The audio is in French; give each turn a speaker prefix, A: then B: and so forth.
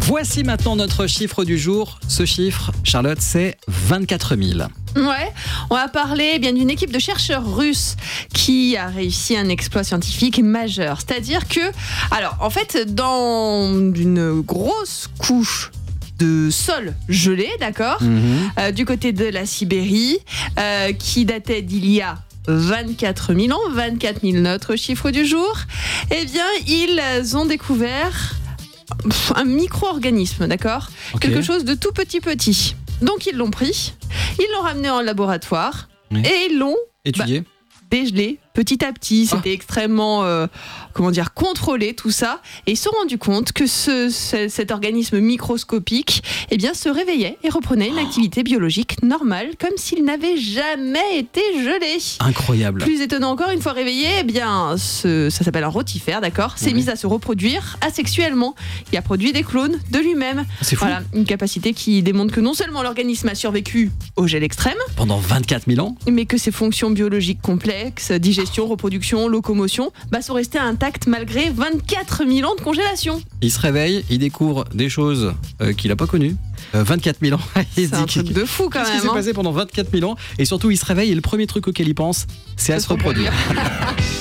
A: Voici maintenant notre chiffre du jour. Ce chiffre, Charlotte, c'est 24 000.
B: Ouais, on va parler bien d'une équipe de chercheurs russes qui a réussi un exploit scientifique majeur. C'est-à-dire que, alors en fait, dans une grosse couche de sol gelé, d'accord, du côté de la Sibérie, qui datait d'il y a 24 000 ans, 24 000 notre chiffre du jour, eh bien, ils ont découvert un micro-organisme, d'accord, quelque chose de tout petit. Donc ils l'ont pris, ils l'ont ramené en laboratoire et ils l'ont
A: étudié,
B: dégelé petit à petit. C'était extrêmement contrôlé tout ça, et ils se sont rendus compte que cet organisme microscopique se réveillait et reprenait une activité biologique normale, comme s'il n'avait jamais été gelé.
A: Incroyable.
B: Plus étonnant encore, une fois réveillé, ça s'appelle un rotifère, d'accord, s'est mis à se reproduire asexuellement. Il a produit des clones de lui-même.
A: C'est fou.
B: Voilà, une capacité qui démontre que non seulement l'organisme a survécu au gel extrême
A: pendant 24 000 ans,
B: mais que ses fonctions biologiques complexes, digestion, reproduction, locomotion, sont restées intactes malgré 24 000 ans de congélation.
A: Il se réveille, il découvre des choses qu'il n'a pas connues. 24 000 ans.
B: C'est un truc de fou quand même.
A: Qu'est-ce qui s'est passé pendant 24 000 ans? Et surtout, il se réveille et le premier truc auquel il pense, c'est à se reproduire.